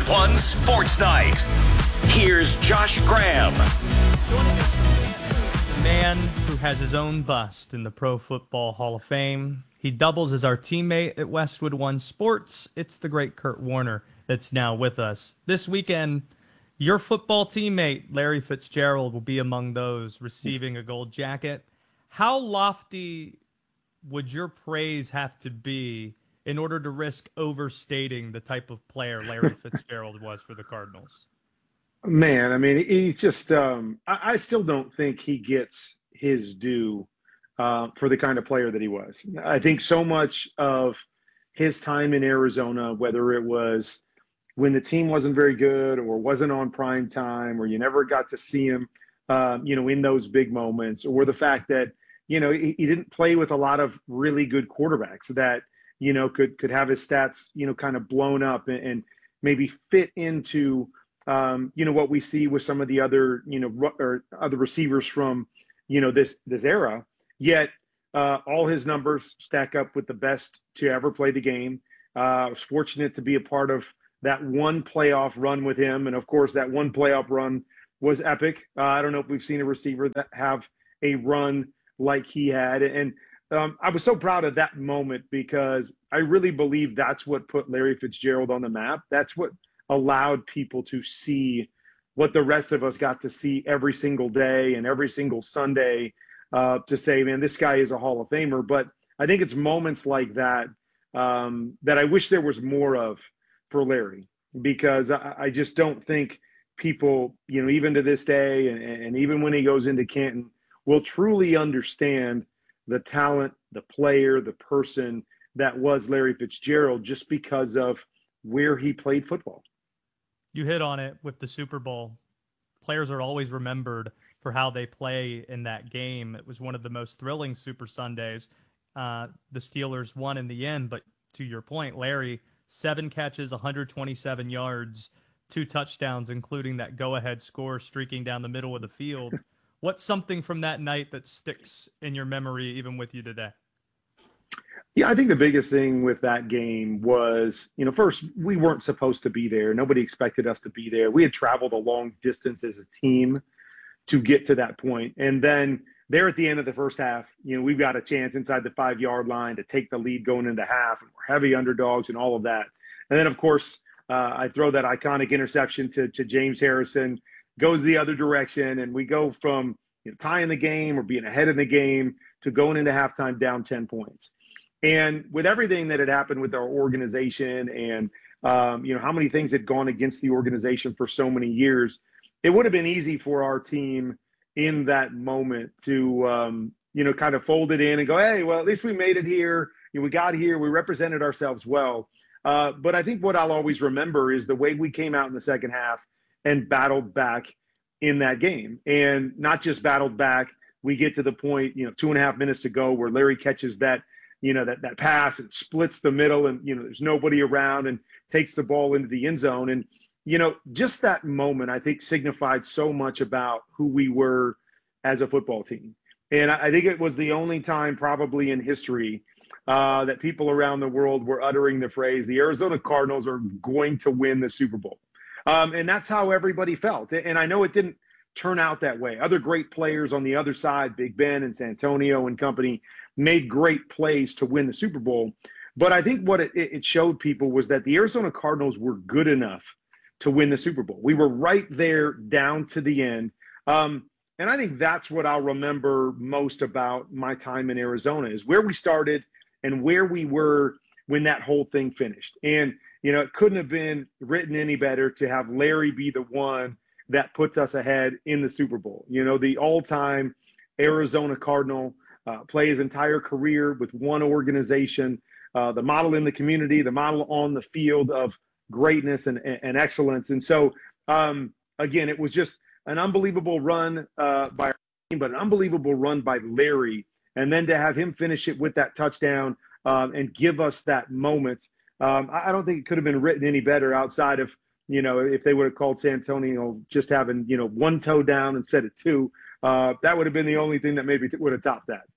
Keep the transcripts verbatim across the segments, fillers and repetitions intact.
One Sports Night. Here's Josh Graham. The man who has his own bust in the Pro Football Hall of Fame. He doubles as our teammate at Westwood One Sports. It's the great Kurt Warner that's now with us. This weekend, your football teammate, Larry Fitzgerald, will be among those receiving a gold jacket. How lofty would your praise have to be in order to risk overstating the type of player Larry Fitzgerald was for the Cardinals? Man, I mean, he's just, um, I, I still don't think he gets his due uh, for the kind of player that he was. I think so much of his time in Arizona, whether it was when the team wasn't very good or wasn't on prime time or you never got to see him, um, you know, in those big moments, or the fact that, you know, he, he didn't play with a lot of really good quarterbacks that, you know, could, could have his stats, you know, kind of blown up and, and maybe fit into, um, you know, what we see with some of the other, you know, or other receivers from, you know, this, this era. Yet uh, all his numbers stack up with the best to ever play the game. Uh, I was fortunate to be a part of that one playoff run with him. And of course, that one playoff run was epic. Uh, I don't know if we've seen a receiver that have a run like he had. And um, I was so proud of that moment because I really believe that's what put Larry Fitzgerald on the map. That's what allowed people to see what the rest of us got to see every single day and every single Sunday, uh, to say, man, this guy is a Hall of Famer. But I think it's moments like that um, that I wish there was more of for Larry, because I, I just don't think people, you know, even to this day, and, and even when he goes into Canton, will truly understand the talent, the player, the person that was Larry Fitzgerald, just because of where he played football. You hit on it with the Super Bowl. Players are always remembered for how they play in that game. It was one of the most thrilling Super Sundays. Uh, the Steelers won in the end, but to your point, Larry, seven catches, one hundred twenty-seven yards, two touchdowns, including that go-ahead score streaking down the middle of the field. What's something from that night that sticks in your memory even with you today? Yeah, I think the biggest thing with that game was, you know, first, we weren't supposed to be there. Nobody expected us to be there. We had traveled a long distance as a team to get to that point. And then there at the end of the first half, you know, we've got a chance inside the five-yard line to take the lead going into half. And we're heavy underdogs and all of that. And then, of course, uh, I throw that iconic interception to, to James Harrison, goes the other direction, and we go from, you know, tying the game or being ahead in the game to going into halftime down ten points. And with everything that had happened with our organization and, um, you know, how many things had gone against the organization for so many years, it would have been easy for our team in that moment to, um, you know, kind of fold it in and go, hey, well, at least we made it here. You know, we got here. We represented ourselves well. Uh, but I think what I'll always remember is the way we came out in the second half and battled back in that game. And not just battled back. We get to the point, you know, two and a half minutes to go where Larry catches that, you know, that, that pass and splits the middle and, you know, there's nobody around and takes the ball into the end zone. And, you know, just that moment, I think, signified so much about who we were as a football team. And I think it was the only time probably in history uh, that people around the world were uttering the phrase, the Arizona Cardinals are going to win the Super Bowl. Um, and that's how everybody felt. And I know it didn't turn out that way. Other great players on the other side, Big Ben and Santonio and company, made great plays to win the Super Bowl. But I think what it, it showed people was that the Arizona Cardinals were good enough to win the Super Bowl. We were right there down to the end. Um, and I think that's what I'll remember most about my time in Arizona is where we started and where we were when that whole thing finished. And, you know, it couldn't have been written any better to have Larry be the one that puts us ahead in the Super Bowl. You know, the all-time Arizona Cardinal, Uh, play his entire career with one organization, uh, the model in the community, the model on the field of greatness and, and, and excellence. And so, um, again, it was just an unbelievable run uh, by our team, but an unbelievable run by Larry. And then to have him finish it with that touchdown um, and give us that moment, um, I, I don't think it could have been written any better outside of, you know, if they would have called Santonio just having, you know, one toe down instead of two. Uh, that would have been the only thing that maybe would have topped that.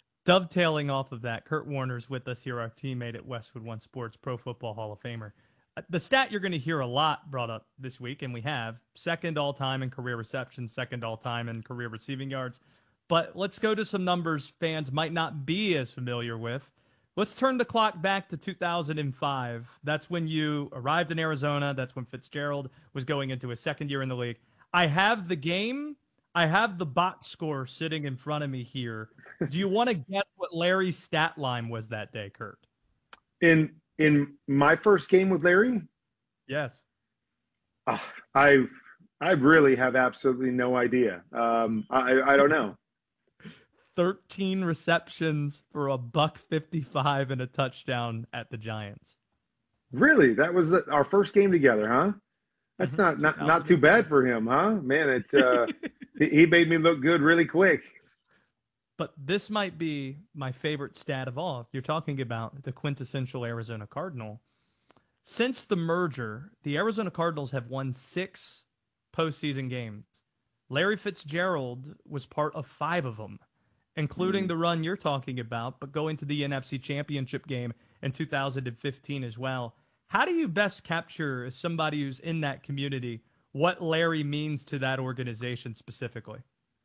Dovetailing off of that, Kurt Warner's with us here, our teammate at Westwood One Sports, Pro Football Hall of Famer. The stat you're going to hear a lot brought up this week, and we have second all time in career receptions, second all time in career receiving yards. But let's go to some numbers fans might not be as familiar with. Let's turn the clock back to two thousand five. That's when you arrived in Arizona. That's when Fitzgerald was going into his second year in the league. I have the game. I have the box score sitting in front of me here. Do you want to guess what Larry's stat line was that day, Kurt? In in my first game with Larry? Yes. Uh, I I really have absolutely no idea. Um, I I don't know. thirteen receptions for a buck fifty-five and a touchdown at the Giants. Really? That was the, our first game together, huh? That's not, not, not too bad for him, huh? Man, it uh, he made me look good really quick. But this might be my favorite stat of all. You're talking about the quintessential Arizona Cardinal. Since the merger, the Arizona Cardinals have won six postseason games. Larry Fitzgerald was part of five of them, including mm. the run you're talking about, but going to the N F C Championship game in two thousand fifteen as well. How do you best capture, as somebody who's in that community, what Larry means to that organization specifically?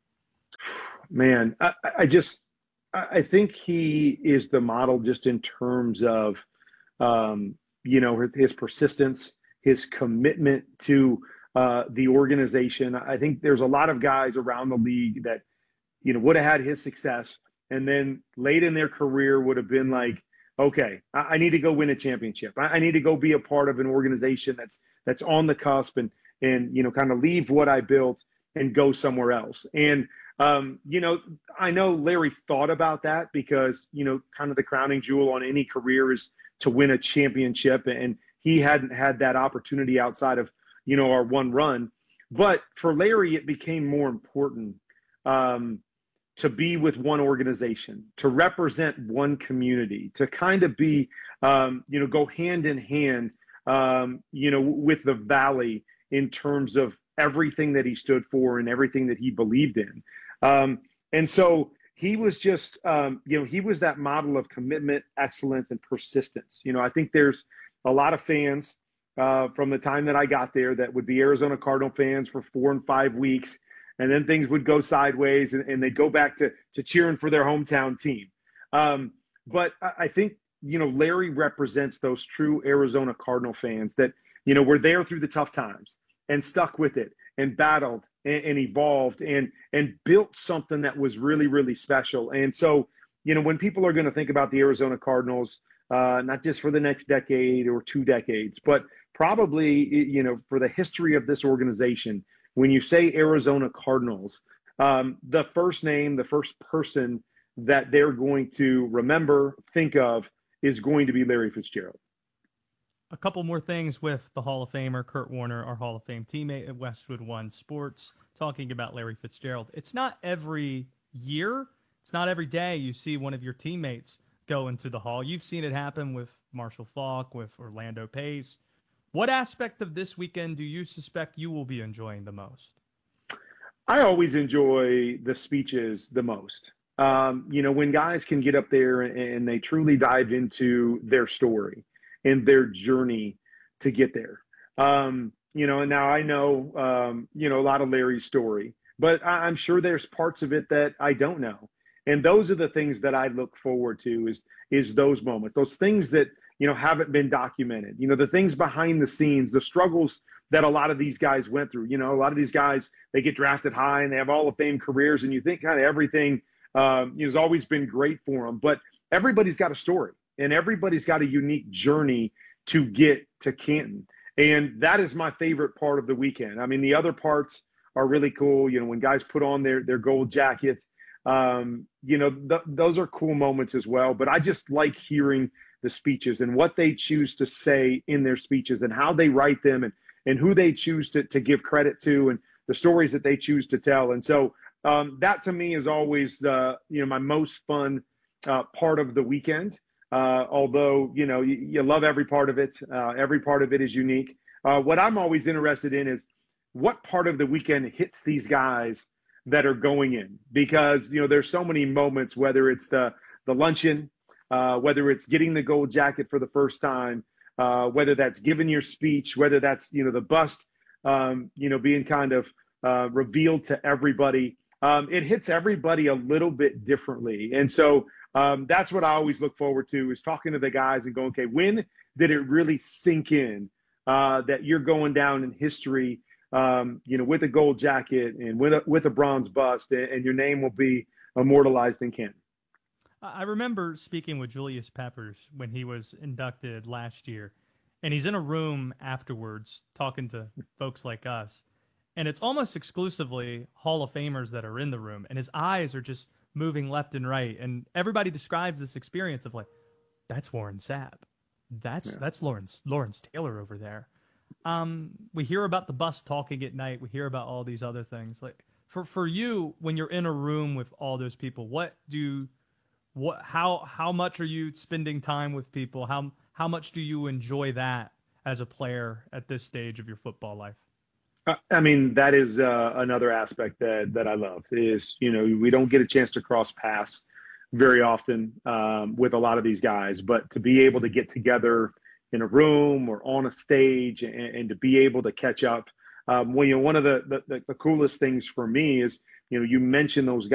Man, I, I just, I think he is the model just in terms of, um, you know, his persistence, his commitment to uh, the organization. I think there's a lot of guys around the league that, you know, would have had his success and then late in their career would have been like, okay, I, I need to go win a championship. I, I need to go be a part of an organization that's that's on the cusp and and you know kind of leave what I built and go somewhere else. And um, you know, I know Larry thought about that because you know, kind of the crowning jewel on any career is to win a championship, and he hadn't had that opportunity outside of you know our one run. But for Larry, it became more important. Um, to be with one organization, to represent one community, to kind of be, um, you know, go hand in hand, um, you know, with the Valley in terms of everything that he stood for and everything that he believed in. Um, and so he was just, um, you know, he was that model of commitment, excellence, and persistence. You know, I think there's a lot of fans uh, from the time that I got there that would be Arizona Cardinal fans for four and five weeks. And then things would go sideways and, and they'd go back to, to cheering for their hometown team. Um, but I, I think, you know, Larry represents those true Arizona Cardinal fans that, you know, were there through the tough times and stuck with it and battled and, and evolved and, and built something that was really, really special. And so, you know, when people are going to think about the Arizona Cardinals, uh, not just for the next decade or two decades, but probably, you know, for the history of this organization, when you say Arizona Cardinals, um, the first name, the first person that they're going to remember, think of, is going to be Larry Fitzgerald. A couple more things with the Hall of Famer, Kurt Warner, our Hall of Fame teammate at Westwood One Sports, talking about Larry Fitzgerald. It's not every year, it's not every day you see one of your teammates go into the Hall. You've seen it happen with Marshall Faulk, with Orlando Pace. What aspect of this weekend do you suspect you will be enjoying the most? I always enjoy the speeches the most. Um, you know, when guys can get up there and, and they truly dive into their story and their journey to get there. Um, you know, and now I know, um, you know, a lot of Larry's story, but I, I'm sure there's parts of it that I don't know. And those are the things that I look forward to is, is those moments, those things that, you know, haven't been documented, you know, the things behind the scenes, the struggles that a lot of these guys went through. You know, a lot of these guys, they get drafted high and they have all of fame careers and you think kind of everything um, you know, has always been great for them, but everybody's got a story and everybody's got a unique journey to get to Canton. And that is my favorite part of the weekend. I mean, the other parts are really cool. You know, when guys put on their, their gold jacket, um, you know, th- those are cool moments as well. But I just like hearing the speeches and what they choose to say in their speeches and how they write them and, and who they choose to, to give credit to and the stories that they choose to tell. And so um, that to me is always, uh, you know, my most fun uh, part of the weekend. Uh, although, you know, you, you love every part of it. Uh, every part of it is unique. Uh, what I'm always interested in is what part of the weekend hits these guys that are going in, because, you know, there's so many moments, whether it's the, the luncheon, Uh, whether it's getting the gold jacket for the first time, uh, whether that's giving your speech, whether that's, you know, the bust, um, you know, being kind of uh, revealed to everybody. Um, it hits everybody a little bit differently. And so um, that's what I always look forward to, is talking to the guys and going, okay, when did it really sink in uh, that you're going down in history, um, you know, with a gold jacket and with a, with a bronze bust, and, and your name will be immortalized in Canton. I remember speaking with Julius Peppers when he was inducted last year, and he's in a room afterwards talking to folks like us, and it's almost exclusively Hall of Famers that are in the room, and his eyes are just moving left and right, and everybody describes this experience of like, that's Warren Sapp, that's yeah. that's Lawrence Lawrence Taylor over there. Um, we hear about the bus talking at night. We hear about all these other things. Like for for you, when you're in a room with all those people, what do What? How? How much are you spending time with people? How? How much do you enjoy that as a player at this stage of your football life? I mean, that is uh, another aspect that that I love. Is, you know, we don't get a chance to cross paths very often um, with a lot of these guys, but to be able to get together in a room or on a stage and, and to be able to catch up. Um, well, you know, one of the, the the coolest things for me is, you know, you mentioned those guys.